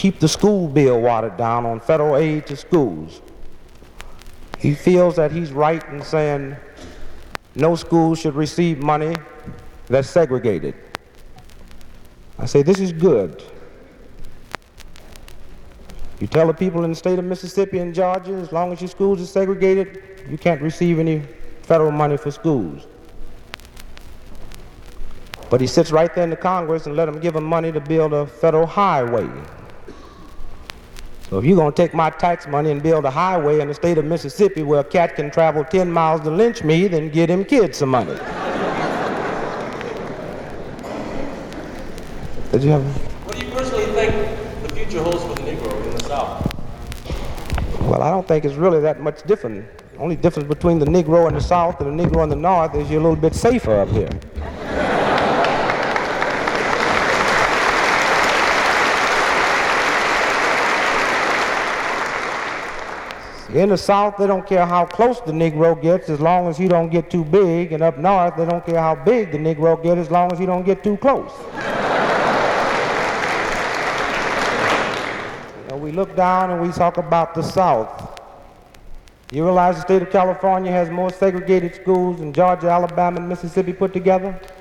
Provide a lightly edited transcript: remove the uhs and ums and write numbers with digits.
keep the school bill watered down on federal aid to schools. He feels that he's right in saying no school should receive money that's segregated. I say this is good. You tell the people in the state of Mississippi and Georgia, as long as your schools are segregated, you can't receive any federal money for schools. But he sits right there in the Congress and let them give him money to build a federal highway. So if you're going to take my tax money and build a highway in the state of Mississippi where a cat can travel 10 miles to lynch me, then give them kids some money. Did you have? What do you personally think the future holds for the Negro in the South? Well, I don't think it's really that much different. The only difference between the Negro in the South and the Negro in the North is you're a little bit safer up here. In the South, they don't care how close the Negro gets as long as he don't get too big, and up north, they don't care how big the Negro gets as long as he don't get too close. You know, we look down and we talk about the South. You realize the state of California has more segregated schools than Georgia, Alabama, and Mississippi put together?